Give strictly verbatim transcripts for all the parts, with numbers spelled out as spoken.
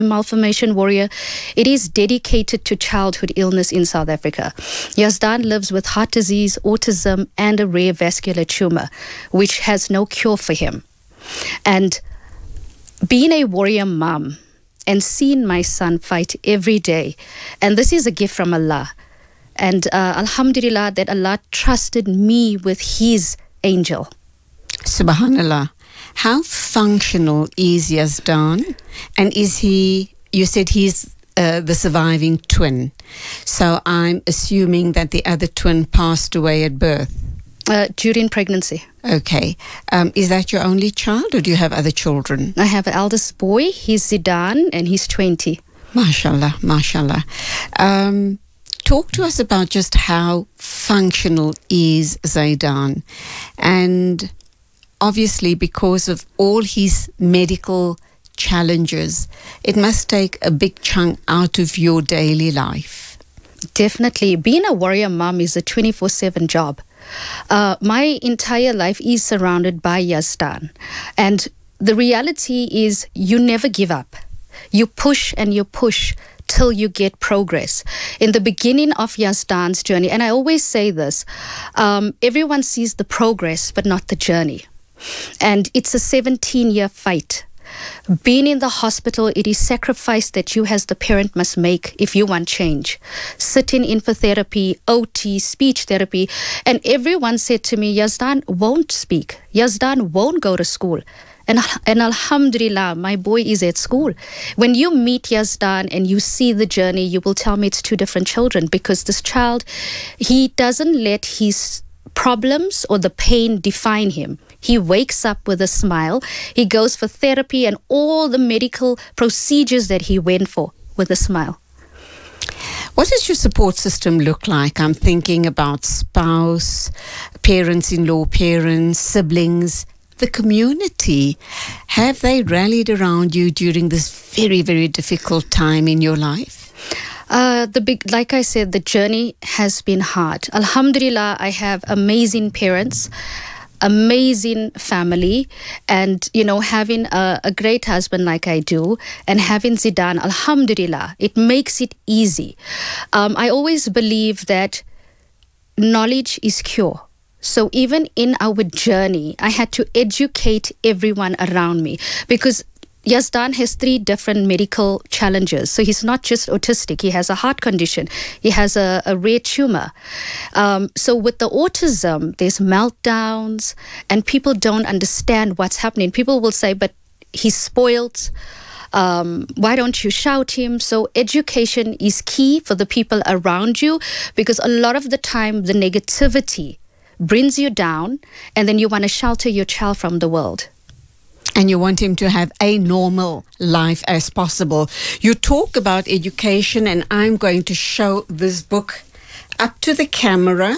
Malformation Warrior, it is dedicated to childhood illness in South Africa. Yazdan lives with heart disease, autism, and a rare vascular tumor, which has no cure for him. And being a warrior mom and seeing my son fight every day, and this is a gift from Allah. And uh, Alhamdulillah that Allah trusted me with His angel. Subhanallah. How functional is Yazdan? And is he, you said he's uh, the surviving twin. So I'm assuming that the other twin passed away at birth. Uh, during pregnancy. Okay. Um, is that your only child, or do you have other children? I have an eldest boy. He's Zidane, and he's twenty. MashaAllah, MashaAllah. Um, talk to us about just how functional is Zidane. And obviously, because of all his medical challenges, it must take a big chunk out of your daily life. Definitely. Being a warrior mom is a twenty-four seven job. Uh, my entire life is surrounded by Yazdan. And the reality is you never give up. You push and you push till you get progress. In the beginning of Yazdan's journey, and I always say this, um, everyone sees the progress but not the journey. And it's a seventeen-year fight. Being in the hospital, it is sacrifice that you as the parent must make if you want change. Sitting in for therapy, O T, speech therapy, and everyone said to me, Yazdan won't speak. Yazdan won't go to school. And, and Alhamdulillah, my boy is at school. When you meet Yazdan and you see the journey, you will tell me it's two different children, because this child, he doesn't let his problems or the pain define him. He wakes up with a smile. He goes for therapy and all the medical procedures that he went for with a smile. What does your support system look like? I'm thinking about spouse, parents-in-law, parents, siblings, the community. Have they rallied around you during this very, very difficult time in your life? Uh, the big, like I said, the journey has been hard. Alhamdulillah, I have amazing parents, amazing family, and, you know, having a, a great husband like I do, and having Zidane, Alhamdulillah, it makes it easy. Um, I always believe that knowledge is cure. So even in our journey, I had to educate everyone around me, because Yazdan has three different medical challenges. So he's not just autistic. He has a heart condition. He has a, a rare tumor. Um, so with the autism, there's meltdowns, and people don't understand what's happening. People will say, but he's spoiled. Um, why don't you shout him? So education is key for the people around you, because a lot of the time the negativity brings you down, and then you want to shelter your child from the world. And you want him to have a normal life as possible. You talk about education, and I'm going to show this book up to the camera.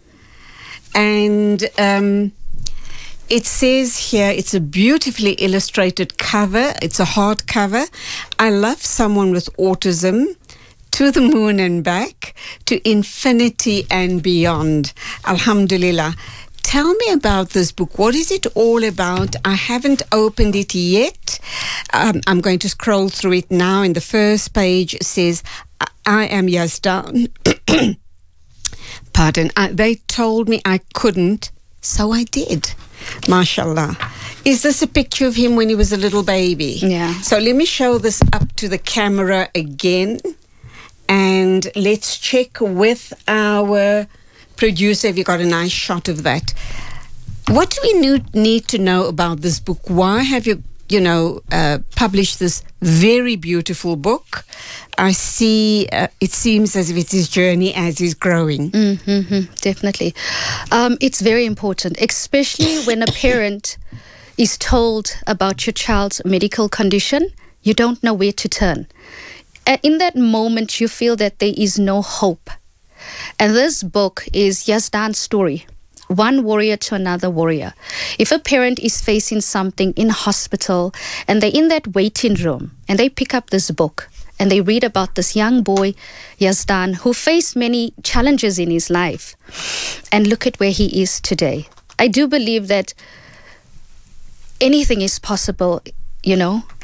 And um, it says here, it's a beautifully illustrated cover. It's a hardcover. I love someone with autism. To the moon and back, to infinity and beyond. Alhamdulillah. Tell me about this book. What is it all about? I haven't opened it yet. Um, I'm going to scroll through it now. And the first page says, I am Yazdan. Pardon. I, they told me I couldn't, so I did. MashaAllah. Is this a picture of him when he was a little baby? Yeah. So let me show this up to the camera again. And let's check with our producer if you got a nice shot of that. What do we need to know about this book? Why have you, you know, uh, published this very beautiful book? I see, uh, it seems as if it's his journey as he's growing. Mm-hmm, definitely. Um, it's very important, especially when a parent is told about your child's medical condition. You don't know where to turn. In that moment, you feel that there is no hope. And this book is Yazdan's story, one warrior to another warrior. If a parent is facing something in hospital and they're in that waiting room and they pick up this book and they read about this young boy, Yazdan, who faced many challenges in his life, and look at where he is today. I do believe that anything is possible, you know,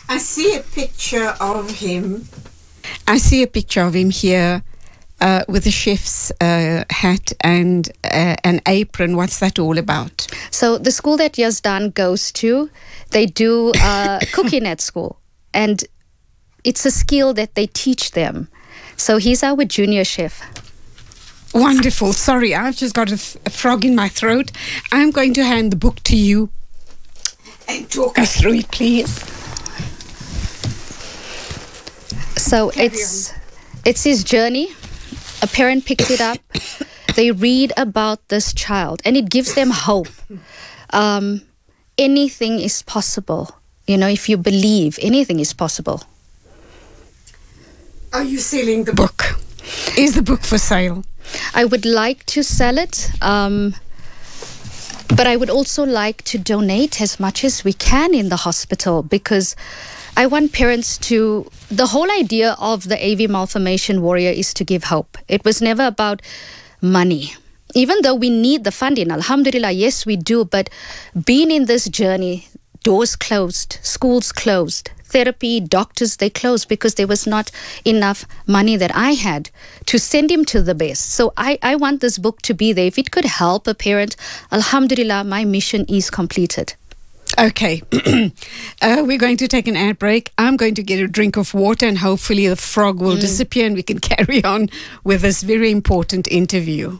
I see a picture of him. I see a picture of him here uh, with a chef's uh, hat and uh, an apron. What's that all about? So the school that Yazdan goes to, they do uh, cooking at school. And it's a skill that they teach them. So he's our junior chef. Wonderful. Sorry, I've just got a, f- a frog in my throat. I'm going to hand the book to you and talk us through it, please. So Carry it's on. It's his journey. A parent picks it up. They read about this child, and it gives them hope. Um, anything is possible. You know, if you believe, anything is possible. Are you selling the book? Is the book for sale? I would like to sell it, um, but I would also like to donate as much as we can in the hospital, because I want parents to... The whole idea of the A V Malformation Warrior is to give hope. It was never about money. Even though we need the funding, alhamdulillah, yes, we do, but being in this journey, doors closed, schools closed, therapy, doctors, they closed because there was not enough money that I had to send him to the best. So I, I want this book to be there. If it could help a parent, alhamdulillah, my mission is completed. Okay, uh, we're going to take an ad break. I'm going to get a drink of water, and hopefully the frog will mm. disappear and we can carry on with this very important interview.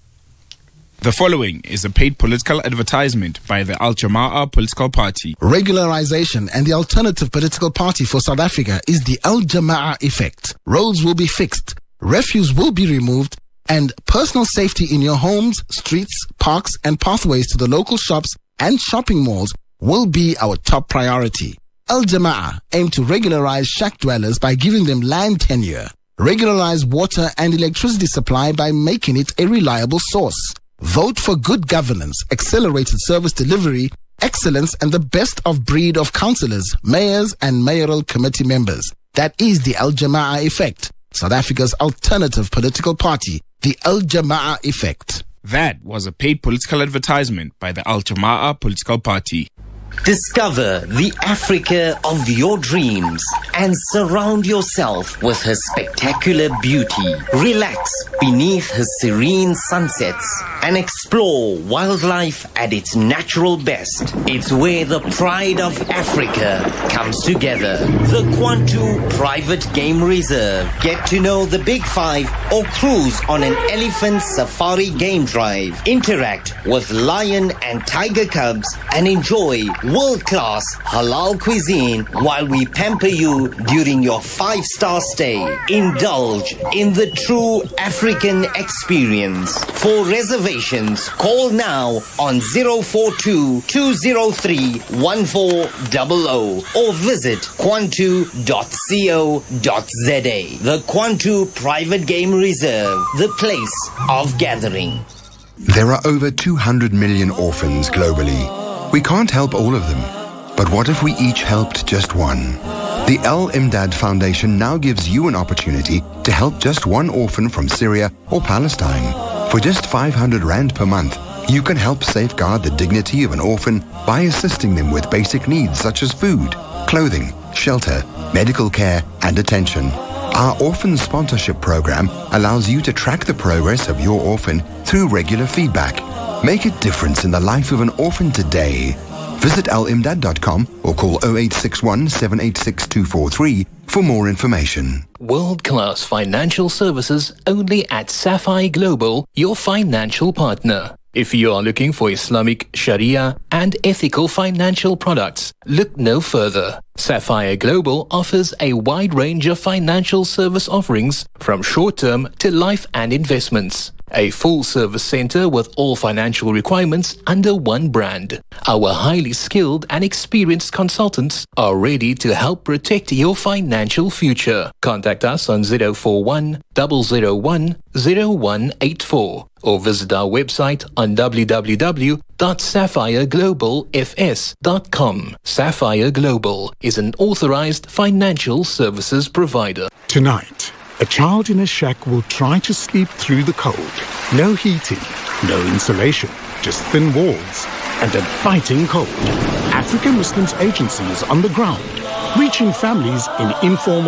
The following is a paid political advertisement by the Al Jama'ah Political Party. Regularization and the alternative political party for South Africa is the Al Jama'ah effect. Roads will be fixed, refuse will be removed, and personal safety in your homes, streets, parks, and pathways to the local shops and shopping malls will be our top priority. Al Jama'ah aim to regularize shack dwellers by giving them land tenure, regularize water and electricity supply by making it a reliable source. Vote for good governance, accelerated service delivery, excellence, and the best of breed of councillors, mayors, and mayoral committee members. That is the Al Jama'ah effect, South Africa's alternative political party, the Al Jama'ah effect. That was a paid political advertisement by the Al Jama'ah Political Party. Discover the Africa of your dreams and surround yourself with her spectacular beauty. Relax beneath her serene sunsets and explore wildlife at its natural best. It's where the pride of Africa comes together. The Kwantu Private Game Reserve. Get to know the Big Five or cruise on an elephant safari game drive. Interact with lion and tiger cubs and enjoy world-class halal cuisine while we pamper you during your five-star stay. Indulge in the true African experience. For reservations, call now on zero four two, two zero three, one four zero zero or visit kwantu dot co dot za. The Kwantu Private Game Reserve, the place of gathering. There are over two hundred million orphans globally. We can't help all of them, but what if we each helped just one? The Al Imdad Foundation now gives you an opportunity to help just one orphan from Syria or Palestine. For just five hundred rand per month, you can help safeguard the dignity of an orphan by assisting them with basic needs such as food, clothing, shelter, medical care, and attention. Our orphan sponsorship program allows you to track the progress of your orphan through regular feedback. Make a difference in the life of an orphan today. Visit al imdad dot com or call zero eight six one, seven eight six, two four three for more information. World-class financial services only at Sapphire Global, your financial partner. If you are looking for Islamic, Sharia, and ethical financial products, look no further. Sapphire Global offers a wide range of financial service offerings from short-term to life and investments. A full-service center with all financial requirements under one brand. Our highly skilled and experienced consultants are ready to help protect your financial future. Contact us on zero four one, zero zero one, zero one eight four or visit our website on w w w dot sapphire global f s dot com. Sapphire Global is an authorized financial services provider. Tonight, a child in a shack will try to sleep through the cold. No heating, no insulation, just thin walls and a biting cold. African Muslims Agency is on the ground reaching families in informal